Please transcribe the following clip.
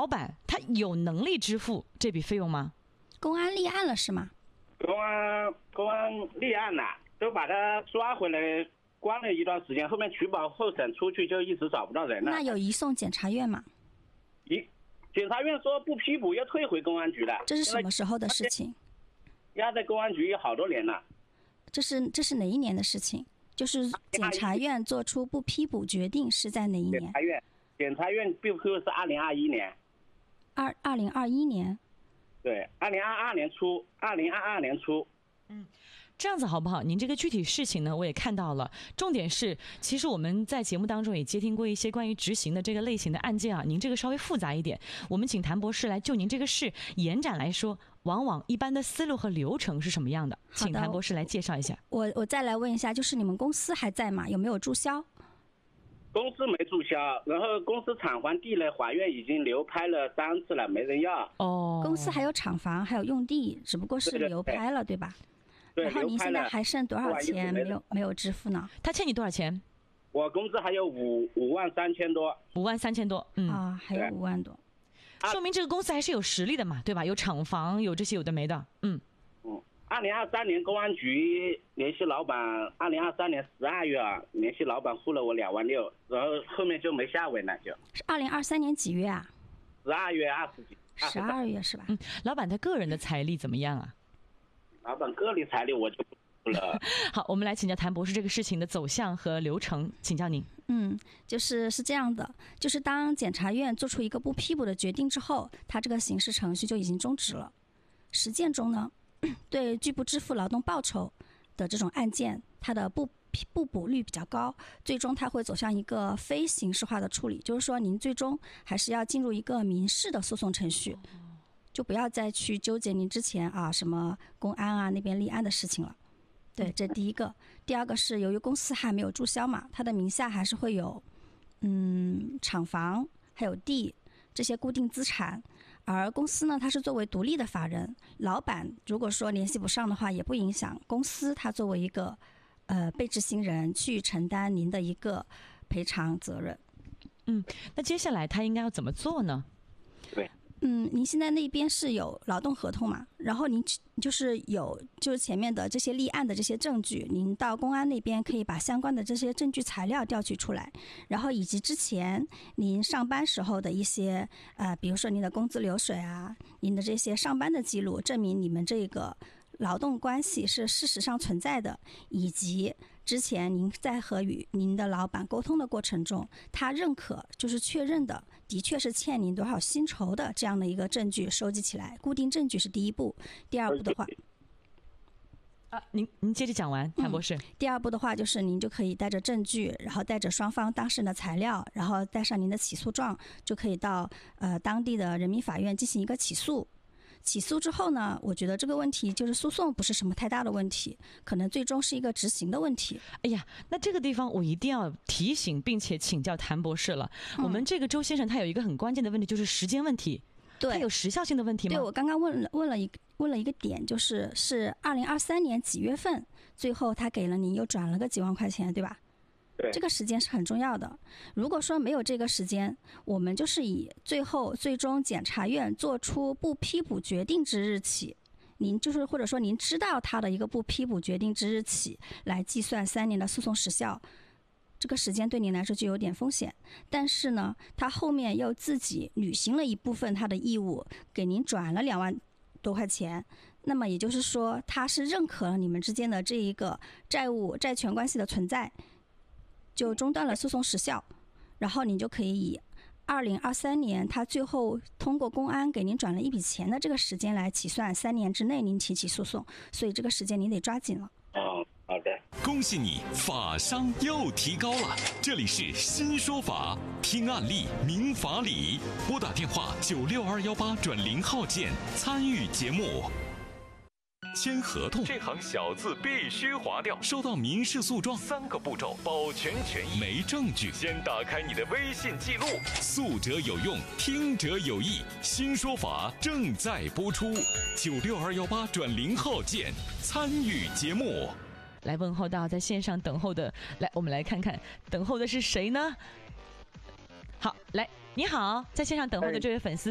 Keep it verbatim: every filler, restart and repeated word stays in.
老板他有能力支付这笔费用吗？ 公安立案了是吗？ 公安公安立案了，都把他抓回来关了一段时间，后面取保候审出去就一直找不到人了。 那有移送检察院吗？ 一检察院说不批捕，又退回公安局了。 这是什么时候的事情？ 压在公安局有好多年了。 这是这是哪一年的事情？就是检察院做出不批捕决定是在哪一年？ 检察院检察院不批捕是二零二一年。 二二零二一年。 对，二零二二年初，二零二二年初。 嗯。这样子好不好？您这个具体事情呢，我也看到了。重点是，其实我们在节目当中也接听过一些关于执行的这个类型的案件啊。您这个稍微复杂一点，我们请谭博士来就您这个事延展来说，往往一般的思路和流程是什么样的？请谭博士来介绍一下。 我我再来问一下，就是你们公司还在吗？有没有注销？ 公司没注销，然后公司厂房地呢，法院已经流拍了三次了，没人要。 哦， 公司还有厂房，还有用地，只不过是流拍了， 对, 对, 对吧？ 对， 然后您现在还剩多少钱没有没有支付呢？ 他欠你多少钱？ 我工资还有五五万三千多。 五万三千多，嗯啊，还有五万多， 说明这个公司还是有实力的嘛，对吧？有厂房，有这些有的没的，嗯嗯。二零二三年公安局联系老板，二零二三年十二月啊，联系老板付了我两万六，然后后面就没下文了，就。 是二零二三年几月啊？ 十二月二十几。 十二月是吧？ 嗯，老板他个人的财力怎么样啊？ 老板个人财力我就不了。 好，我们来请教谭博士这个事情的走向和流程，请教您。 嗯，就是是这样的，就是当检察院做出一个不批捕的决定之后，他这个刑事程序就已经终止了。实践中呢，对拒不支付劳动报酬的这种案件，它的不不捕率比较高，最终它会走向一个非刑事化的处理，就是说您最终还是要进入一个民事的诉讼程序。就不要再去纠结您之前啊什么公安啊那边立案的事情了。对，这第一个。第二个是由于公司还没有注销嘛，它的名下还是会有嗯厂房还有地这些固定资产，而公司呢它是作为独立的法人，老板如果说联系不上的话，也不影响公司它作为一个呃被执行人去承担您的一个赔偿责任。 嗯，那接下来他应该要怎么做呢？ 对。 嗯，您现在那边是有劳动合同嘛？然后您就是有就是前面的这些立案的这些证据，您到公安那边可以把相关的这些证据材料调取出来，然后以及之前您上班时候的一些呃，比如说您的工资流水啊，您的这些上班的记录，证明你们这个劳动关系是事实上存在的，以及之前您在和与您的老板沟通的过程中，他认可就是确认的的确是欠您多少薪酬的这样的一个证据收集起来，固定证据是第一步。第二步的话啊，您您接着讲完，谭博士、嗯。 第二步的话就是您就可以带着证据，然后带着双方当事人的材料，然后带上您的起诉状，就可以到呃当地的人民法院进行一个起诉。起诉之后呢，我觉得这个问题就是诉讼不是什么太大的问题，可能最终是一个执行的问题。 哎呀，那这个地方我一定要提醒并且请教谭博士了、嗯、我们这个周先生他有一个很关键的问题，就是时间问题。 对， 他有时效性的问题吗？ 对，我刚刚问了问了一个问了一个点，就是是二零二三年几月份，最后他给了你又转了个几万块钱，对吧？ 对， 这个时间是很重要的。如果说没有这个时间，我们就是以最后最终检察院做出不批捕决定之日起，您就是或者说您知道他的一个不批捕决定之日起来计算三年的诉讼时效。这个时间对您来说就有点风险，但是呢，他后面又自己履行了一部分他的义务，给您转了两万多块钱，那么也就是说，他是认可了你们之间的这一个债务债权关系的存在，就中断了诉讼时效，然后你就可以以二零二三年他最后通过公安给您转了一笔钱的这个时间来起算，三年之内您提起诉讼，所以这个时间您得抓紧了。 哦，好的。 恭喜你，法商又提高了。这里是新说法，听案例明法理，拨打电话九六二幺八转零号键参与节目。签合同，这行小字必须划掉。收到民事诉状，三个步骤，保全权益。没证据，先打开你的微信记录。诉者有用，听者有意。新说法正在播出，九六二幺八转零号键参与节目。 来问候到在线上等候的，来，我们来看看等候的是谁呢？好，来，你好，在线上等候的这位粉丝。